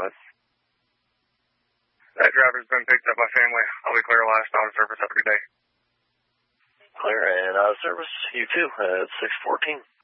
ahead. That driver's been picked up by family. I'll be clear last out of service. Have a good day. Clear and out of service. You too at 614.